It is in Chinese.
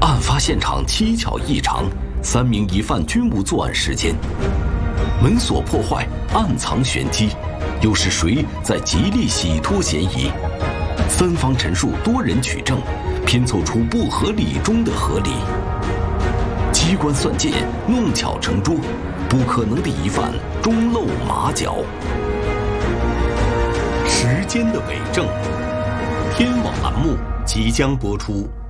案发现场蹊跷异常，3名疑犯均无作案时间。门锁破坏，暗藏玄机，又是谁在极力洗脱嫌疑？3方陈述，多人取证，拼凑出不合理中的合理。机关算尽，弄巧成拙，不可能的疑犯终露马脚。时间的伪证，天网栏目即将播出。